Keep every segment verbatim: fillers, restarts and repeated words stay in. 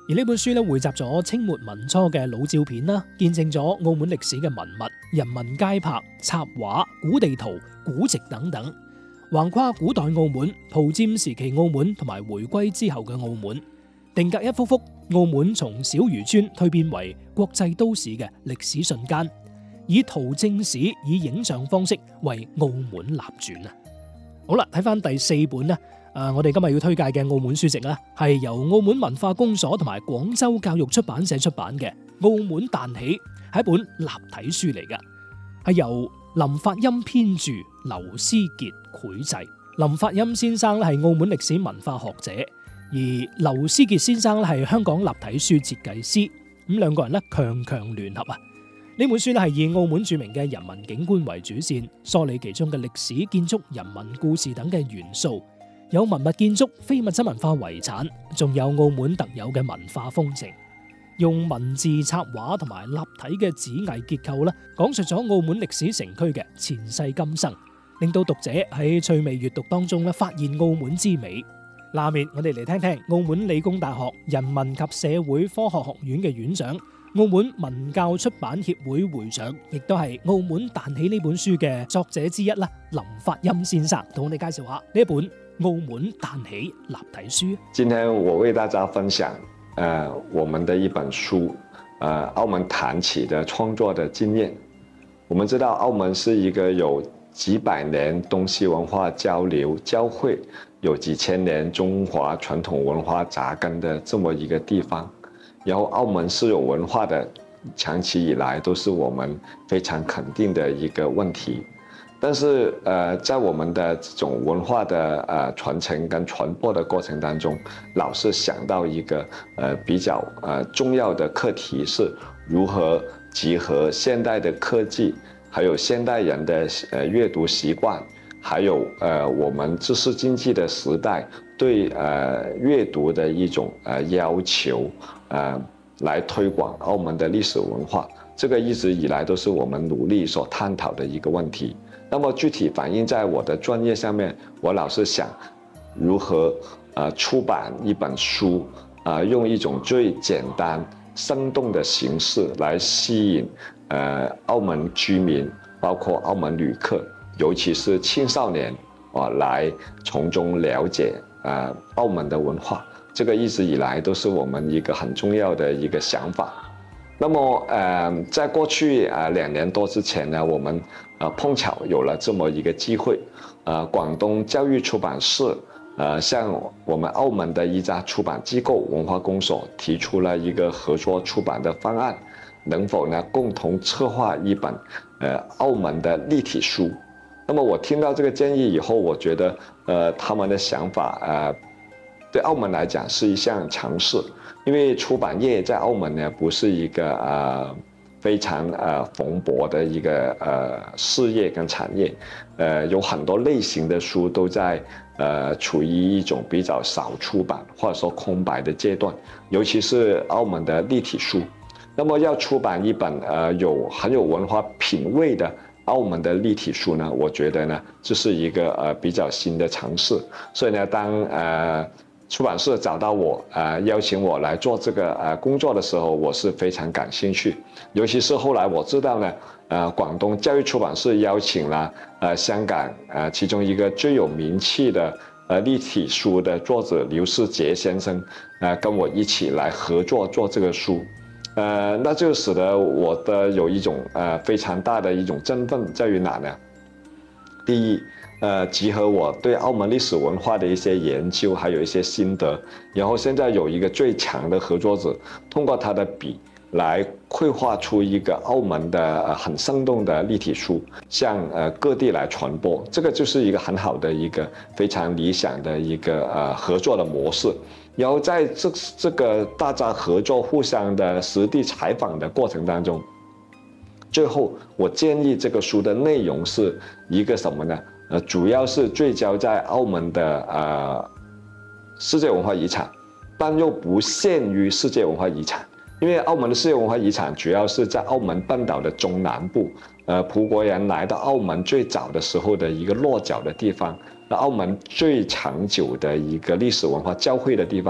而呢本書咧匯集咗清末民初嘅老照片啦，見證咗澳門歷史嘅文物、人文街拍、插畫、古地圖、古籍等等，橫跨古代澳門、葡佔時期澳門同埋回歸之後嘅澳門，定格一幅幅澳門從小漁村蛻變為國際都市嘅歷史瞬間，以圖正史、以影像方式為澳門立傳啊！好啦，睇翻第四本啦。誒、呃，我哋今日要推介嘅澳門書籍啦，係由澳門文化公所同埋廣州教育出版社出版嘅《澳門誕起》，係一本立體書嚟㗎，係由林發音編著，劉思傑繪製。林發音先生咧係澳門歷史文化學者，而劉思傑先生咧係香港立體書設計師，咁兩個人咧強強聯合啊！呢本書咧係以澳門著名嘅人文景觀為主線，梳理其中嘅歷史、建築、人文故事等嘅元素。有文物建築、非物質文化遺產，仲有澳門特有嘅文化風情，用文字插畫同埋立體嘅紙藝結構啦，講述咗澳門歷史城區嘅前世今生，令到讀者喺趣味閱讀當中咧發現澳門之美。下面我哋嚟聽聽澳門理工大學人文及社會科學學院嘅院長、澳門文教出版協會會長，亦都係《澳門誕起》呢本書嘅作者之一啦，林發音先生同我哋介紹下呢一本《澳門誕起》立體書。 今天我為大家分享，呃，我們的一本書，呃，澳門誕起的創作的經驗。我們知道澳門是一個有幾百年東西文化交流交匯，有幾千年中華傳統文化扎根的這麼一個地方。然後澳門是有文化的，長期以來都是我們非常肯定的一個問題。但是，呃，在我們的這種文化的呃傳承跟傳播的過程當中，老是想到一個呃比較呃重要的課題，是如何結合現代的科技，還有現代人的呃閱讀習慣，還有呃我們知識經濟的時代對呃閱讀的一種呃要求，呃來推廣澳門的歷史文化。這個一直以來都是我們努力所探討的一個問題。那麼具體反映在我的專業上面，我老是想如何呃出版一本書，啊、呃、用一種最簡單生動的形式來吸引呃澳門居民，包括澳門旅客，尤其是青少年啊、呃，來從中了解呃澳門的文化。這個一直以來都是我們一個很重要的一個想法。那麼呃在過去啊、呃、兩年多之前呢，我們呃，碰巧有了這麼一個機會，呃，廣東教育出版社，呃，向我們澳門的一家出版機構文化公所提出了一個合作出版的方案，能否呢共同策劃一本，呃，澳門的立體書？那麼我聽到這個建議以後，我覺得，呃，他們的想法，呃，對澳門來講是一項嘗試，因為出版業在澳門呢不是一個呃。非常呃蓬勃的一個呃事業跟產業，呃有很多類型的書都在呃處於一種比較少出版或者說空白的階段，尤其是澳門的立體書。那麼要出版一本呃有很有文化品味的澳門的立體書呢，我覺得呢這是一個呃比較新的嘗試。所以呢，當呃出版社找到我，呃，邀請我來做這個呃工作的時候，我是非常感興趣。尤其是後來我知道呢，呃，廣東教育出版社邀請了呃香港呃其中一個最有名氣的呃立體書的作者劉世傑先生，呃，跟我一起來合作做這個書，呃，那就使得我的有一種呃非常大的一種振奮在於哪呢？第一。呃，集合我對澳門歷史文化的一些研究，還有一些心得，然後現在有一個最強的合作者，通過他的筆來繪畫出一個澳門的呃很生動的立體書，向呃各地來傳播，這個就是一個很好的一個非常理想的一個呃合作的模式。然後在這這個大家合作、互相的實地採訪的過程當中，最後我建議這個書的內容是一個什麼呢？呃，主要是聚焦在澳門的呃世界文化遺產，但又不限於世界文化遺產，因為澳門的世界文化遺產主要是在澳門半島的中南部，呃，葡國人來到澳門最早的時候的一個落腳的地方，那澳門最長久的一個歷史文化交匯的地方。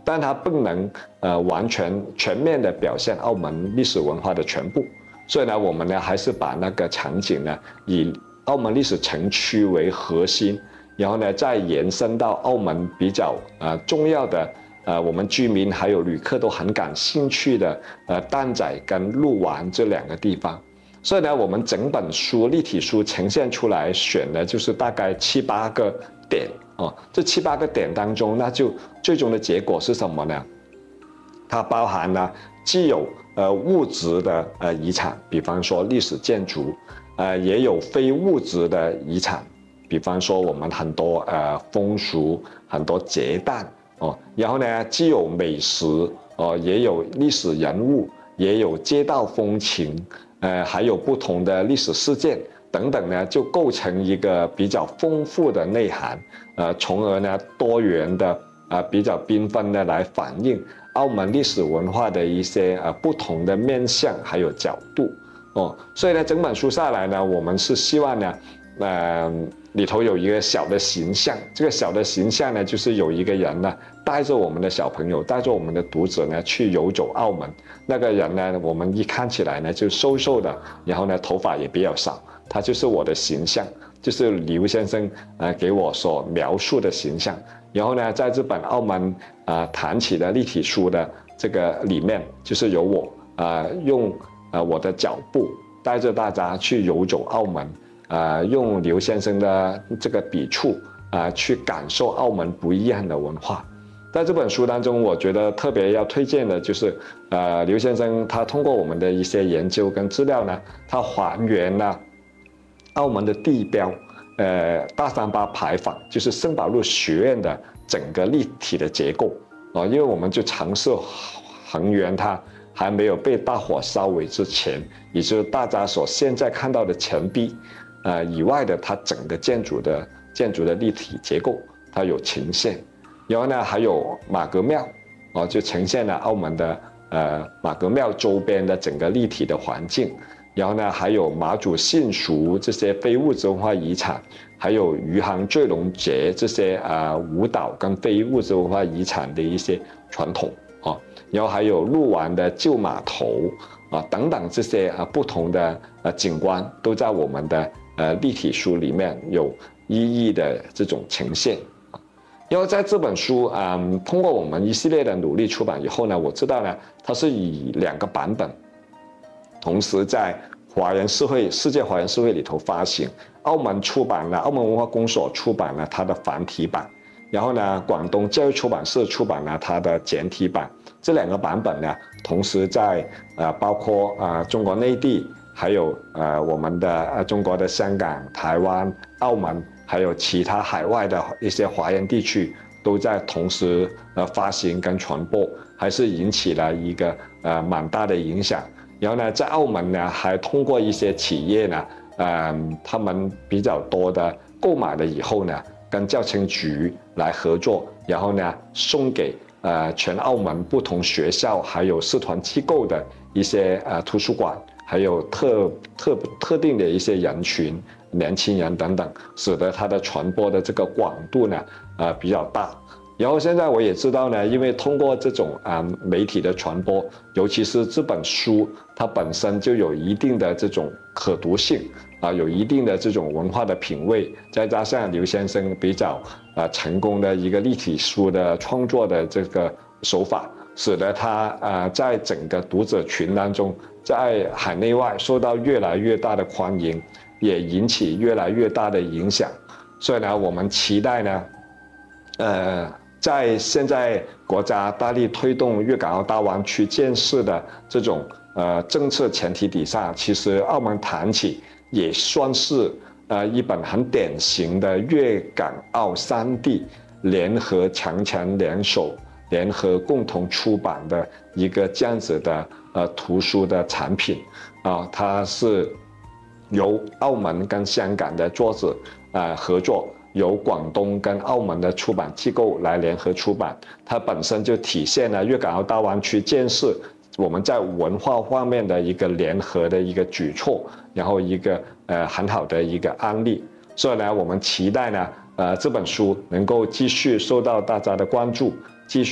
但它不能呃完全全面的表现澳门历史文化的全部。所以呢，我们呢还是把那个场景呢以澳门历史城区为核心，然后呢再延伸到澳门比较呃重要的呃我们居民还有旅客都很感兴趣的呃蛋仔跟鹿湾这两个地方。所以呢，我们整本书立体书呈现出来，选的就是大概七八个点哦。这七八个点当中，那就最终的结果是什么呢？它包含了既有呃物质的呃遗产，比方说历史建筑，呃也有非物质的遗产，比方说我们很多呃风俗，很多节诞哦。然后呢，既有美食哦，也有历史人物，也有街道风情。呃，还有不同的历史事件等等呢，就构成一个比较丰富的内涵，呃，从而呢多元的啊、呃、比较缤纷的来反映澳门历史文化的一些呃不同的面向还有角度哦。所以呢，整本书下来呢，我们是希望呢，呃，里头有一个小的形象，这个小的形象呢，就是有一个人呢带着我们的小朋友，带着我们的读者呢去游走澳门。那个人呢，我们一看起来呢就瘦瘦的，然后呢头发也比较少，他就是我的形象，就是刘先生呃给我所描述的形象。然后呢，在这本澳门啊、呃、谈起的立体书的这个里面，就是由我啊、呃、用呃我的脚步带着大家去游走澳门，啊、呃、用刘先生的这个笔触啊、呃、去感受澳门不一样的文化。在这本书当中，我觉得特别要推荐的就是，呃，刘先生他通过我们的一些研究跟资料呢，他还原了澳门的地标，呃，大三巴牌坊，就是圣保禄学院的整个立体的结构啊、呃，因为我们就尝试还原它还没有被大火烧毁之前，也就是大家所现在看到的墙壁，呃以外的它整个建筑的建筑的立体结构，它有呈现。然后呢，还有马格庙，哦，就呈现了澳门的呃马格庙周边的整个立体的环境。然后呢，还有马祖信俗这些非物质文化遗产，还有余杭醉龙节这些啊、呃、舞蹈跟非物质文化遗产的一些传统啊。然后还有鹿湾的旧码头啊等等这些啊不同的呃景观，都在我们的呃立体书里面有一一的这种呈现。然后在这本书啊、嗯，通过我们一系列的努力出版以后呢，我知道呢，它是以两个版本，同时在华人社会世界华人社会里头发行。澳门出版了，澳门文化公所出版了它的繁体版，然后呢，广东教育出版社出版了它的简体版。这两个版本呢，同时在呃，包括呃中国内地，还有呃我们的呃中国的香港、台湾、澳门。还有其他海外的一些华人地区都在同时呃发行跟传播，还是引起了一个呃蛮大的影响。然后呢，在澳门呢，还通过一些企业呢，呃，他们比较多的购买了以后呢，跟教青局来合作，然后呢，送给呃全澳门不同学校还有社团机构的一些呃图书馆，还有特特特定的一些人群。年轻人等等，使得它的传播的这个广度呢，呃比较大。然后现在我也知道呢，因为通过这种啊、呃、媒体的传播，尤其是这本书，它本身就有一定的这种可读性啊、呃，有一定的这种文化的品味，再加上刘先生比较啊、呃、成功的一个立体书的创作的这个手法，使得它啊、呃、在整个读者群当中，在海内外受到越来越大的欢迎。也引起越来越大的影响，所以呢，我们期待呢，呃，在现在国家大力推动粤港澳大湾区建设的这种呃政策前提底下，其实澳门谈起也算是呃一本很典型的粤港澳三地联合强强联手、联合共同出版的一个这样子的呃图书的产品啊，它是。由澳门跟香港的作者呃合作，由广东跟澳门的出版机构来联合出版，它本身就体现了粤港澳大湾区建设我们在文化方面的一个联合的一个举措，然后一个呃很好的一个案例。所以呢，我们期待呢，呃这本书能够继续受到大家的关注，继续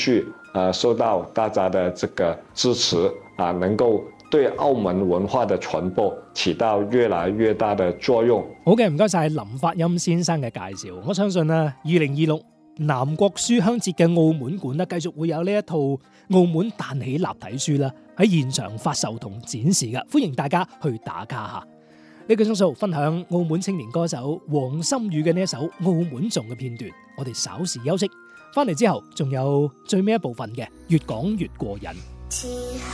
呃，受到大家的這個支持啊，能夠對澳門文化的傳播起到越來越大的作用。 好嘅，唔該晒林發音先生嘅介紹。我相信啊，二零二六南國書香節嘅澳門館咧，繼續會有呢一套《澳門彈起立體書》啦，喺現場發售同展示噶，歡迎大家去打卡下。呢個鐘數分享澳門青年歌手黃心宇嘅呢一首《澳門頌》嘅片段，我哋稍事休息，翻嚟之後仲有最尾一部分嘅，越講越過癮。